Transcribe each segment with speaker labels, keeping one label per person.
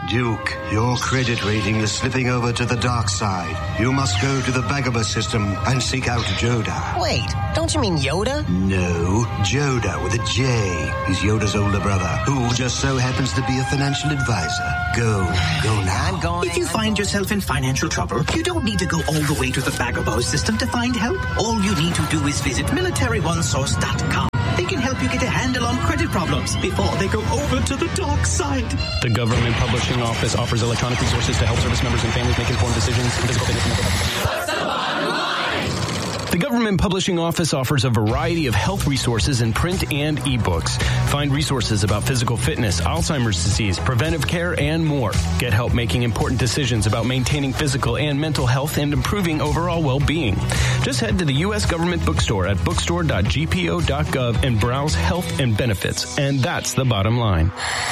Speaker 1: Duke, your credit rating is slipping over to the dark side. You must go to the Bagabus system and seek out Joda.
Speaker 2: Wait, don't you mean Yoda?
Speaker 1: No, Joda with a J. He's Yoda's older brother, who just so happens to be a financial advisor. Go now.
Speaker 2: I'm going.
Speaker 3: If you find yourself in financial trouble, you don't need to go all the way to the Bagabus system to find help. All you need to do is visit MilitaryOneSource.com. They can help you get a handle on credit problems before they go over to the dark side.
Speaker 4: The Government Publishing Office offers electronic resources to help service members and families make informed decisions. What's the bottom line? The Government Publishing Office offers a variety of health resources in print and ebooks. Find resources about physical fitness, Alzheimer's disease, preventive care, and more. Get help making important decisions about maintaining physical and mental health and improving overall well-being. Just head to the U.S. Government Bookstore at bookstore.gpo.gov and browse health and benefits. And that's the bottom line.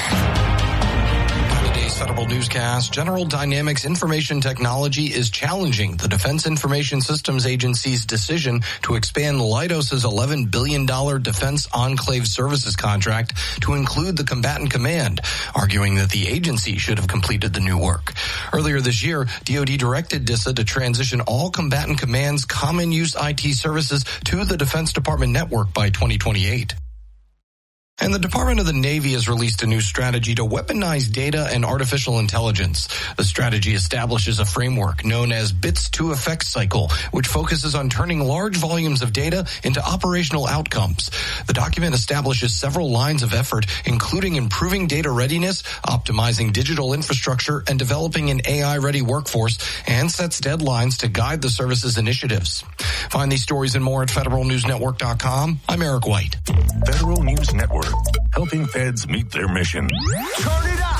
Speaker 5: Federal Newscast. General Dynamics Information Technology is challenging the Defense Information Systems Agency's decision to expand Leidos' $11 billion Defense Enclave Services contract to include the Combatant Command, arguing that the agency should have completed the new work. Earlier this year, DoD directed DISA to transition all Combatant Command's common use IT services to the Defense Department network by 2028. And the Department of the Navy has released a new strategy to weaponize data and artificial intelligence. The strategy establishes a framework known as Bits to Effects Cycle, which focuses on turning large volumes of data into operational outcomes. The document establishes several lines of effort, including improving data readiness, optimizing digital infrastructure, and developing an AI-ready workforce, and sets deadlines to guide the service's initiatives. Find these stories and more at federalnewsnetwork.com. I'm Eric White.
Speaker 6: Federal News Network, helping feds meet their mission.
Speaker 7: Turn it up!